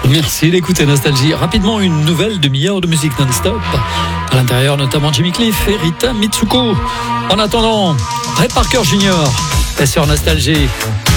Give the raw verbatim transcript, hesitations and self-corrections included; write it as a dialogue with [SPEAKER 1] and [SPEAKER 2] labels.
[SPEAKER 1] Merci d'écouter Nostalgie. Rapidement, une nouvelle demi-heure de musique non-stop. À l'intérieur, notamment Jimmy Cliff et Rita Mitsuko. En attendant, Ray Parker Junior est sur Nostalgie.